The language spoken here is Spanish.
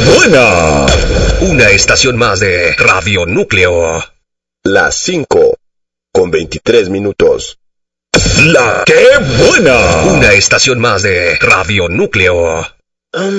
buena! Una estación más de Radio Núcleo. Las 5:23. ¡La qué buena! Una estación más de Radio Núcleo.